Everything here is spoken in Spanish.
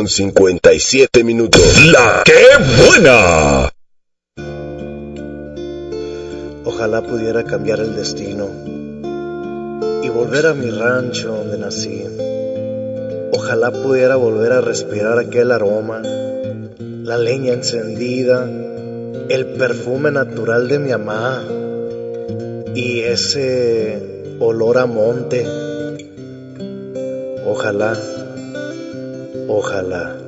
9:57. ¡La que buena! Ojalá pudiera cambiar el destino y volver a mi rancho donde nací. Ojalá pudiera volver a respirar aquel aroma, la leña encendida, el perfume natural de mi mamá y ese olor a monte. Ojalá, ojalá.